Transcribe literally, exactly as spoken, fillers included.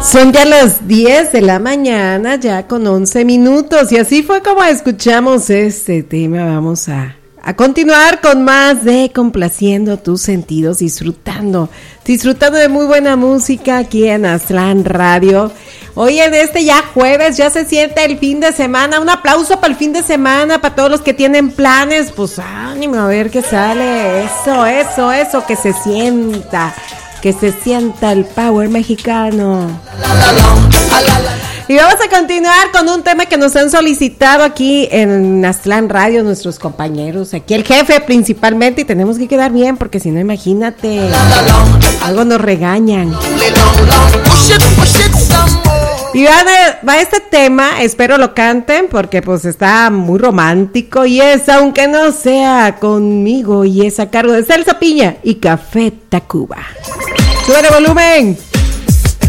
Son ya las diez de la mañana, ya con once minutos, y así fue como escuchamos este tema. Vamos a, a continuar con más de Complaciendo tus sentidos, disfrutando, disfrutando de muy buena música aquí en Aztlán Radio. Hoy en este ya jueves, ya se siente el fin de semana. Un aplauso para el fin de semana, para todos los que tienen planes. Pues ánimo, a ver qué sale. Eso, eso, eso, que se sienta. Que se sienta el power mexicano. Y vamos a continuar con un tema que nos han solicitado aquí en Aztlán Radio nuestros compañeros, aquí el jefe principalmente, y tenemos que quedar bien porque si no, imagínate, algo nos regañan. Y va, de, va este tema, espero lo canten porque pues está muy romántico, y es Aunque no sea conmigo, y es a cargo de Celso Piña y Café Tacuba. ¡Sube el volumen!